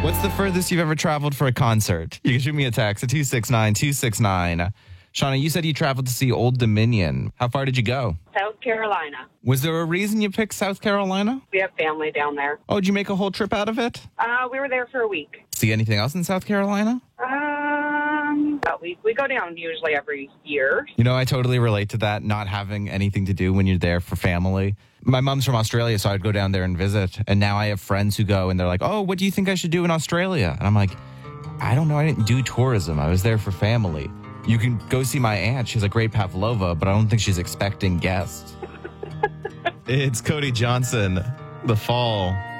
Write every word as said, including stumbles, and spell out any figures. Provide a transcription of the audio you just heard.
What's the furthest you've ever traveled for a concert? You can shoot me a text at two six nine two six nine. Shauna, you said you traveled to see Old Dominion. How far did you go? South Carolina. Was there a reason you picked South Carolina? We have family down there. Oh, did you make a whole trip out of it? Uh, we were there for a week. See anything else in South Carolina? Um, about we we go down usually every year. You know, I totally relate to that, not having anything to do when you're there for family. My mom's from Australia, so I'd go down there and visit. And now I have friends who go and they're like, oh, what do you think I should do in Australia? And I'm like, I don't know. I didn't do tourism. I was there for family. You can go see my aunt. She's a great pavlova, but I don't think she's expecting guests. It's Cody Johnson, The Fall.